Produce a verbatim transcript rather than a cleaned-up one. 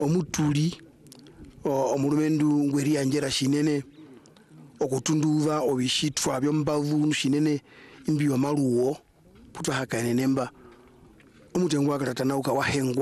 omutuli omulumendu ngweri anjera shinene okutunduva obishitwa byombavu shinene imbiwa maluo putwa hakane nemba umutengo akatatana ukawahengwa